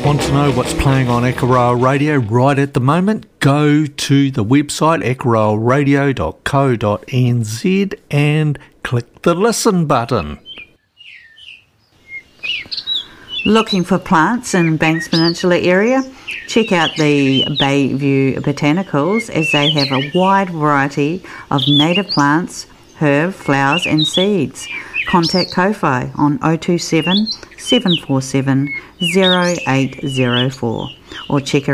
Want to know what's playing on Ekaroa Radio right at the moment? Go to the website ekaraoradio.co.nz and click the listen button. Looking for plants in Banks Peninsula area? Check out the Bayview Botanicals, as they have a wide variety of native plants, herb, flowers and seeds. Contact Ko-Fi on 027 747 0804 or check